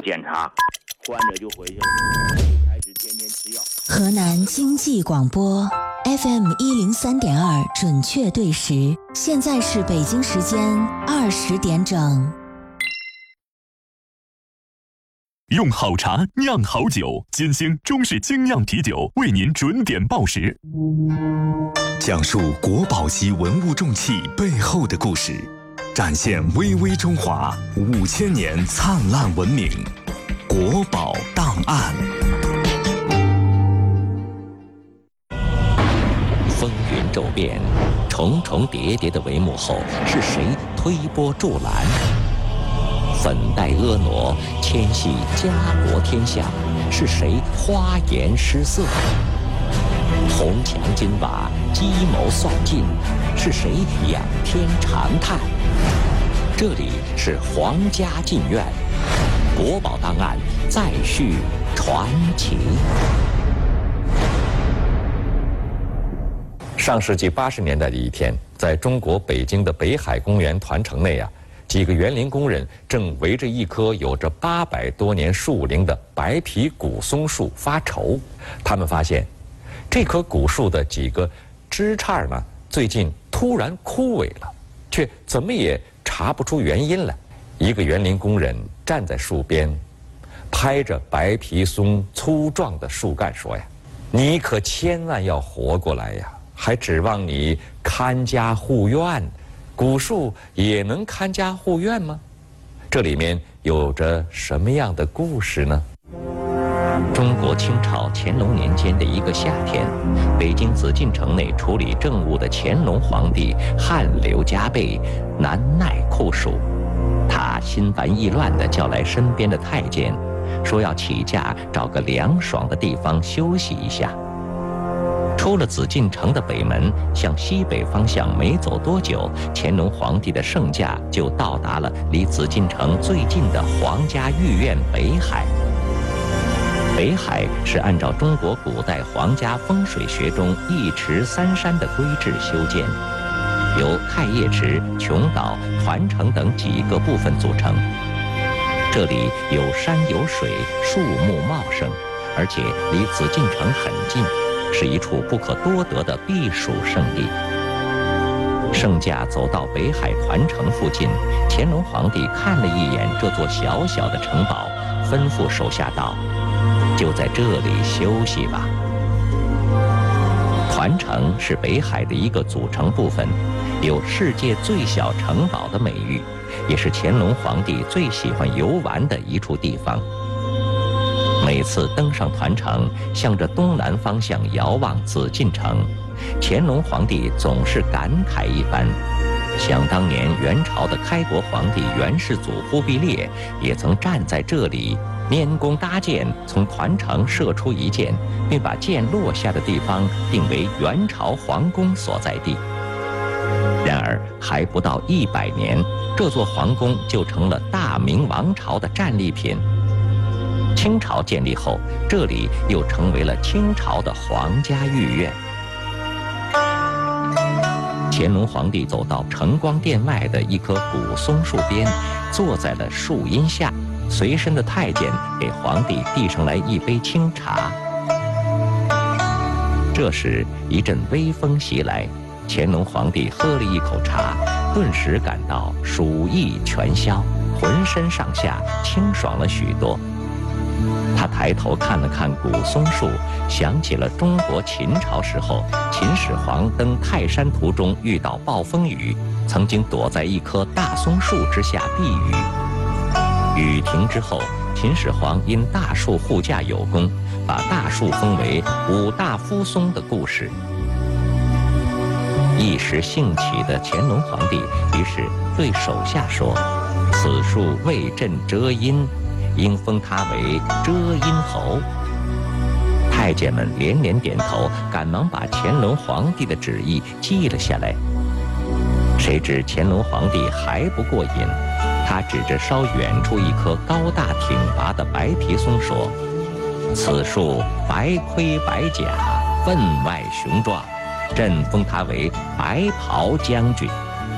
检查，患者就回去了，就开始天天吃药。 河南经济广播 FM 103.2准确对时，现在是北京时间20点整。 用好茶酿好酒，金星中式精酿啤酒为您准点报时。 讲述国宝级文物重器背后的故事，展现巍巍中华5000年灿烂文明。国宝档案。 风云骤变，重重叠叠的帷幕后，是谁推波助澜？粉黛婀娜，牵系家国天下，是谁花颜失色？铜墙金瓦，计谋算尽，是谁仰天长叹？这里是皇家禁院，国宝档案再续传奇。上世纪80年代的一天，在中国北京的北海公园团城内几个园林工人正围着一棵有着800多年树龄的白皮古松树发愁。他们发现，这棵古树的几个枝杈呢，最近突然枯萎了，却怎么也查不出原因来。一个园林工人站在树边，拍着白皮松粗壮的树干说：“你可千万要活过来呀！还指望你看家护院？古树也能看家护院吗？这里面有着什么样的故事呢？”中国清朝乾隆年间的一个夏天，北京紫禁城内处理政务的乾隆皇帝汗流浃背，难耐酷暑。他心烦意乱地叫来身边的太监，说要起驾找个凉爽的地方休息一下。出了紫禁城的北门，向西北方向没走多久，乾隆皇帝的圣驾就到达了离紫禁城最近的皇家御苑北海。北海是按照中国古代皇家风水学中一池三山的规制修建，由太液池、琼岛、团城等几个部分组成。这里有山有水，树木茂盛，而且离紫禁城很近，是一处不可多得的避暑胜地。圣驾走到北海团城附近，乾隆皇帝看了一眼这座小小的城堡，吩咐手下道：“就在这里休息吧。”团城是北海的一个组成部分，有世界最小城堡的美誉，也是乾隆皇帝最喜欢游玩的一处地方。每次登上团城，向着东南方向遥望紫禁城，乾隆皇帝总是感慨一番。想当年元朝的开国皇帝元世祖忽必烈也曾站在这里拈弓搭箭，从团城射出一箭，并把箭落下的地方定为元朝皇宫所在地。然而还不到100年，这座皇宫就成了大明王朝的战利品。清朝建立后，这里又成为了清朝的皇家御苑。乾隆皇帝走到承光殿外的一棵古松树边，坐在了树荫下，随身的太监给皇帝递上来一杯清茶。这时一阵微风袭来，乾隆皇帝喝了一口茶，顿时感到暑意全消，浑身上下清爽了许多。他抬头看了看古松树，想起了中国秦朝时候秦始皇登泰山途中遇到暴风雨，曾经躲在一棵大松树之下避雨。雨停之后，秦始皇因大树护驾有功，把大树封为5大夫松的故事。一时兴起的乾隆皇帝于是对手下说：“此树为朕遮阴，应封他为遮阴侯。”太监们连连点头，赶忙把乾隆皇帝的旨意记了下来。谁知乾隆皇帝还不过瘾，他指着稍远处一棵高大挺拔的白皮松说：“此树白盔白甲，分外雄壮，朕封他为白袍将军。”